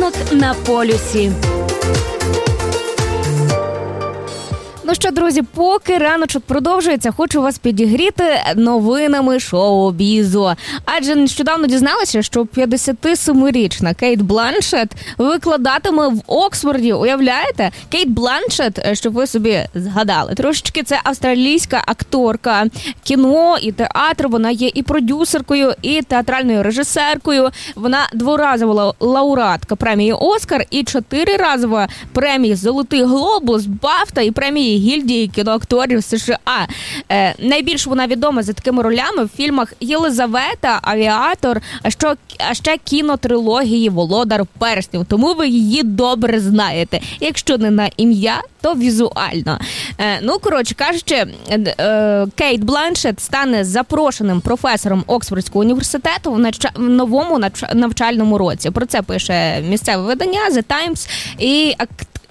Ранок на полюсі. Ну що, друзі, поки раночок продовжується, хочу вас підігріти новинами шоу-бізу. Адже нещодавно дізналася, що 57-річна Кейт Бланшетт викладатиме в Оксфорді. Уявляєте? Кейт Бланшетт, щоб ви собі згадали, трошечки це австралійська акторка кіно і театру. Вона є і продюсеркою, і театральною режисеркою. Вона дворазова лауреатка премії «Оскар» і 4-разова премії «Золотий глобус», «Бафта» і премії гільдії кіноакторів США. Найбільш вона відома за такими ролями в фільмах «Єлизавета», «Авіатор», а ще кінотрилогії «Володар перснів». Тому ви її добре знаєте. Якщо не на ім'я, то візуально. Ну, коротше кажучи, Кейт Бланшетт стане запрошеним професором Оксфордського університету в новому навчальному році. Про це пише місцеве видання The Times. І